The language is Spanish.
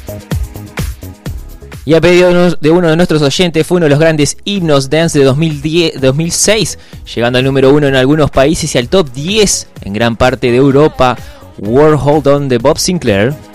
Y a pedido de uno de nuestros oyentes fue uno de los grandes himnos dance de 2006, llegando al número 1 en algunos países y al top 10 en gran parte de Europa, World Hold On de Bob Sinclair.